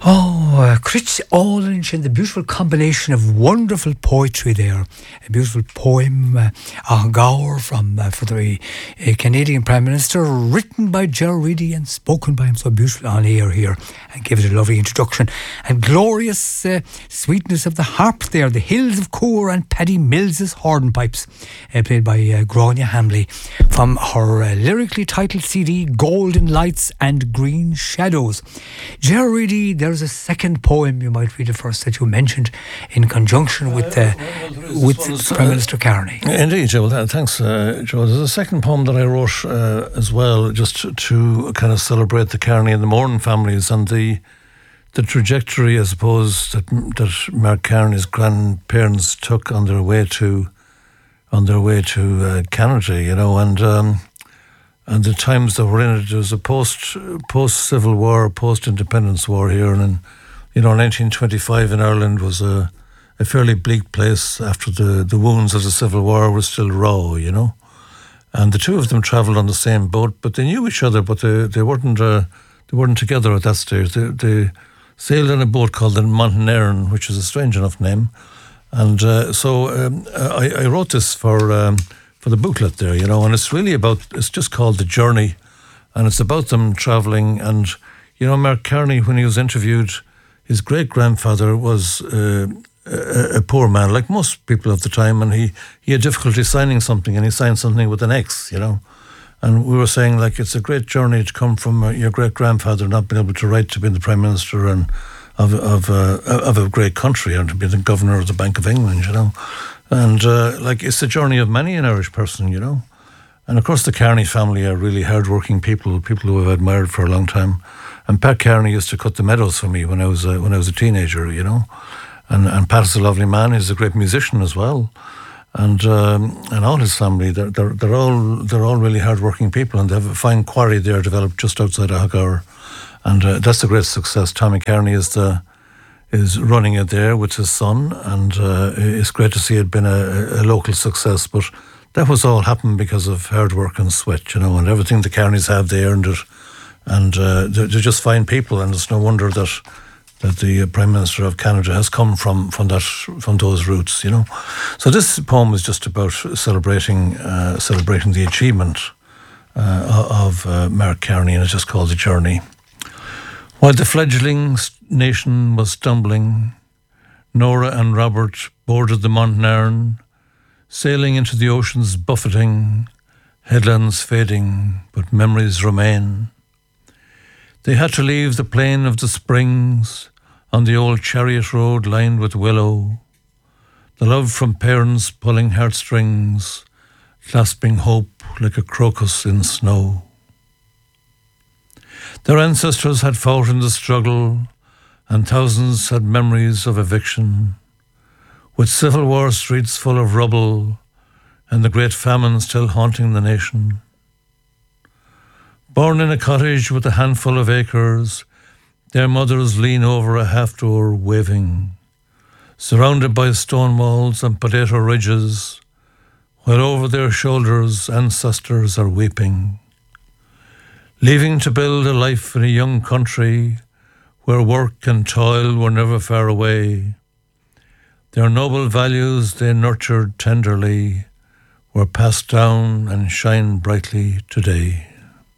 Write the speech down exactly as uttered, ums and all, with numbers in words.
Oh, uh, Chris Orange and the beautiful combination of wonderful poetry there. A beautiful poem, uh, An Gáir, from uh, for the uh, Canadian Prime Minister, written by Ger Reedy and spoken by him so beautifully on air here, and give it a lovely introduction. And glorious uh, sweetness of the harp there, the Hills of Coor and Paddy Mills's hornpipes, uh, played by uh, Grania Hamley, from her uh, lyrically titled C D, Golden Lights and Green Shadows. Ger Reedy, there's a second poem you might read it first that you mentioned in conjunction with uh, well, with Prime Minister Carney. Indeed, Joe. Well, thanks, uh, Joe. There's a second poem that I wrote uh, as well, just to, to kind of celebrate the Carney and the Moran families and the the trajectory, I suppose, that that Mark Carney's grandparents took on their way to on their way to uh, Canada, you know, and. Um, And the times that we're in it, there was a post post Civil War, post Independence War here, and in, you know, nineteen twenty-five in Ireland was a, a fairly bleak place after the, the wounds of the Civil War were still raw, you know. And the two of them travelled on the same boat, but they knew each other, but they they weren't uh, they weren't together at that stage. They, they sailed on a boat called the Montagnard, which is a strange enough name, and uh, so um, I, I wrote this for. Um, for the booklet there, you know, and it's really about, it's just called The Journey, and it's about them travelling. And, you know, Mark Carney, when he was interviewed, his great-grandfather was uh, a, a poor man, like most people of the time, and he, he had difficulty signing something, and he signed something with an X, you know. And we were saying, like, it's a great journey to come from uh, your great-grandfather not being able to write to be the Prime Minister and of of, uh, of a great country, and to be the Governor of the Bank of England, you know. And, uh, like, it's the journey of many an Irish person, you know. And, of course, the Carney family are really hard-working people, people who I've admired for a long time. And Pat Carney used to cut the meadows for me when I was a, when I was a teenager, you know. And and Pat is a lovely man. He's a great musician as well. And um, and all his family, they're, they're, they're, all, they're all really hard-working people, and they have a fine quarry there developed just outside of Hagar. And uh, that's a great success. Tommy Carney is the... is running it there with his son, and uh, it's great to see it been a, a local success. But that was all happened because of hard work and sweat, you know, and everything the Carneys have, they earned it, and uh, they're, they're just fine people, and it's no wonder that that the Prime Minister of Canada has come from from that from those roots, you know. So this poem is just about celebrating uh, celebrating the achievement uh, of uh, Mark Carney, and it's just called The Journey. While the fledgling nation was stumbling, Nora and Robert boarded the Montagnard, sailing into the ocean's buffeting, headlands fading, but memories remain. They had to leave the plain of the springs on the old chariot road lined with willow, the love from parents pulling heartstrings, clasping hope like a crocus in snow. Their ancestors had fought in the struggle, and thousands had memories of eviction, with Civil War streets full of rubble and the great famine still haunting the nation. Born in a cottage with a handful of acres, their mothers lean over a half-door waving, surrounded by stone walls and potato ridges, while over their shoulders ancestors are weeping. Leaving to build a life in a young country where work and toil were never far away. Their noble values they nurtured tenderly were passed down and shine brightly today.